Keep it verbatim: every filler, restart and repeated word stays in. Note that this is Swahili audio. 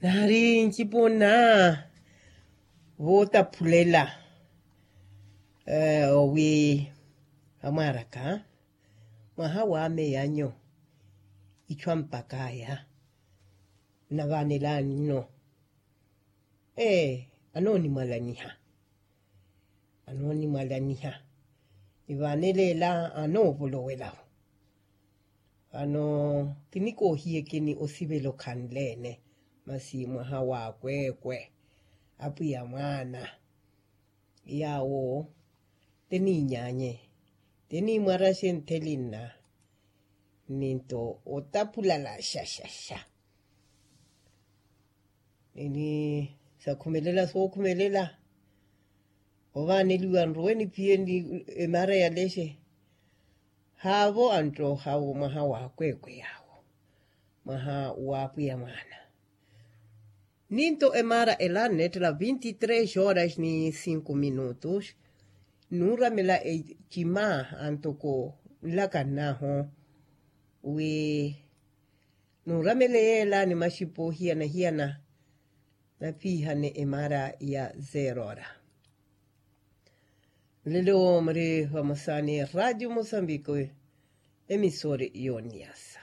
Nari nkipona vota pulela uh, owi amaraka mahawa ame yanyo ichwa mpakaya na vanela no eh anoni malaniha anoni malaniha ivanelela ano volowela ano kiniko hie kini osivelo kanlene masi mahawa kwekwe apu ya mwana yawo teni nyanye teni marashen telina ninto otapula la shashasha ini sa kumelela so kumelela ovani luan rueni piendi emara ya leshe havo antro havo mahawa kwekwe yawo maha wapu ya mwana ninto emara elanet la veintitrés horas ni cinco minutos nura me la e chima antoko la kanaho we nura me le la ni mashipo hiana hiana na piha ne emara ya zero hora lelo mre hamasani radio Mozambique emisore ioniasa